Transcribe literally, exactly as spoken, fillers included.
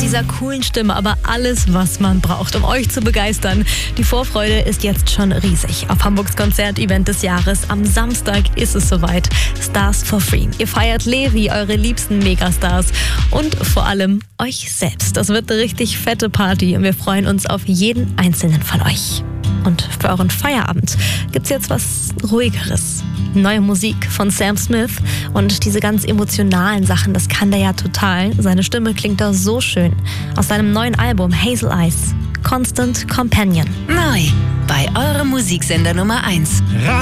dieser coolen Stimme, aber alles, was man braucht, um euch zu begeistern. Die Vorfreude ist jetzt schon riesig. Auf Hamburgs Konzertevent des Jahres am Samstag ist es soweit. Stars for Free. Ihr feiert Levi, eure liebsten Megastars und vor allem euch selbst. Das wird eine richtig fette Party und wir freuen uns auf jeden einzelnen von euch. Und für euren Feierabend gibt's jetzt was Ruhigeres. Neue Musik von Sam Smith und diese ganz emotionalen Sachen, das kann der ja total. Seine Stimme klingt da so schön. Aus seinem neuen Album Hazel Eyes, Constant Companion. Neu bei eurem Musiksender Nummer eins.